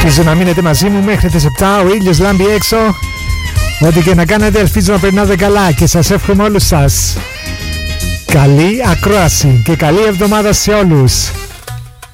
Ελπίζω να μείνετε μαζί μου μέχρι τις 7. Ο ήλιος λάμπει έξω. Ό,τι και να κάνετε, ελπίζω να περνάτε καλά και σας εύχομαι όλους σας καλή ακρόαση και καλή εβδομάδα σε όλους.